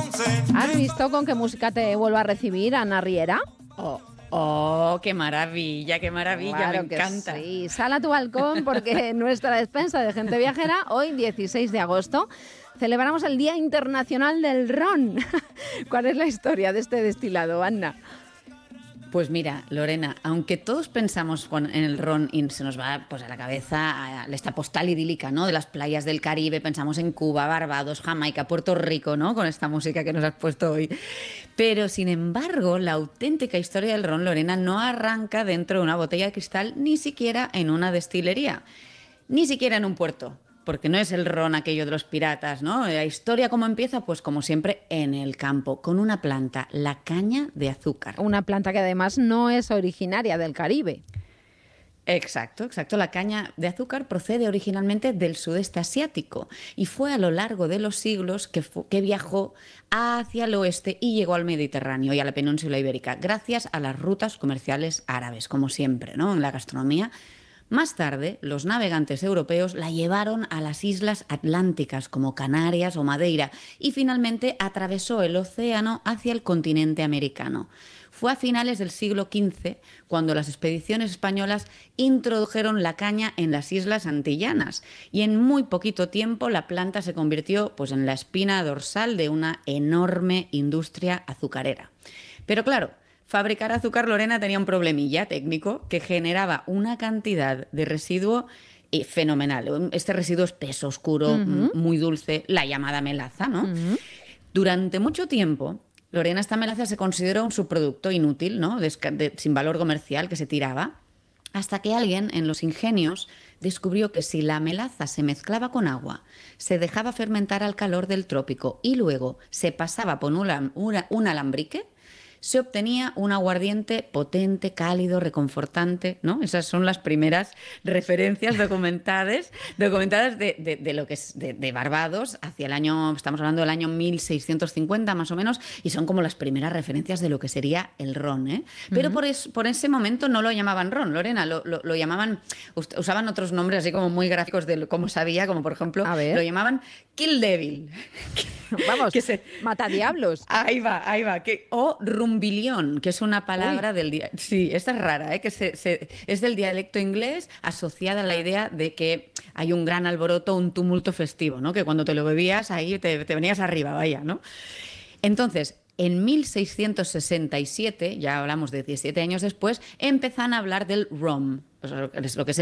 ¿Has visto con qué música te vuelvo a recibir, Ana Riera? Qué maravilla, Claro me encanta. Sí, sal a tu balcón porque en nuestra despensa de gente viajera, hoy 16 de agosto, celebramos el Día Internacional del Ron. ¿Cuál es la historia de este destilado, Ana? Pues mira, Lorena, aunque todos pensamos en el ron y se nos va pues, a la cabeza esta postal idílica, ¿no? De las playas del Caribe, pensamos en Cuba, Barbados, Jamaica, Puerto Rico, ¿no? Con esta música que nos has puesto hoy. Pero, sin embargo, la auténtica historia del ron, Lorena, no arranca dentro de una botella de cristal, ni siquiera en una destilería, ni siquiera en un puerto. Porque no es el ron aquello de los piratas, ¿no? La historia, ¿cómo empieza? Pues como siempre, en el campo, con una planta, la caña de azúcar. Una planta que además no es originaria del Caribe. Exacto. La caña de azúcar procede originalmente del sudeste asiático y fue a lo largo de los siglos que viajó hacia el oeste y llegó al Mediterráneo y a la península ibérica, gracias a las rutas comerciales árabes, como siempre, ¿no? En la gastronomía. Más tarde, los navegantes europeos la llevaron a las islas atlánticas como Canarias o Madeira y finalmente atravesó el océano hacia el continente americano. Fue a finales del siglo XV cuando las expediciones españolas introdujeron la caña en las islas antillanas y en muy poquito tiempo la planta se convirtió pues, en la espina dorsal de una enorme industria azucarera. Pero claro, fabricar azúcar, Lorena, tenía un problemilla técnico que generaba una cantidad de residuo fenomenal. Este residuo espeso, oscuro, muy dulce, la llamada melaza, ¿no? Durante mucho tiempo, Lorena, esta melaza se consideró un subproducto inútil, ¿no? Sin valor comercial, que se tiraba, hasta que alguien en los ingenios descubrió que si la melaza se mezclaba con agua, se dejaba fermentar al calor del trópico y luego se pasaba por un alambrique, se obtenía un aguardiente potente, cálido, reconfortante, ¿no? Esas son las primeras referencias documentadas de lo que es de Barbados hacia el año, estamos hablando del año 1650 más o menos, y son como las primeras referencias de lo que sería el ron, ¿eh? Pero por ese momento no lo llamaban ron, Lorena, lo llamaban, usaban otros nombres así como muy gráficos de cómo sabía, como por ejemplo, lo llamaban Kill Devil. Vamos, matadiablos. Ahí va. O rumbilión, que es una palabra del día. Sí, esta es rara, ¿eh? Que es del dialecto inglés asociada a la idea de que hay un gran alboroto, un tumulto festivo, ¿no? Que cuando te lo bebías ahí te venías arriba, vaya, ¿no? Entonces, en 1667, ya hablamos de 17 años después, empiezan a hablar del rum, lo que es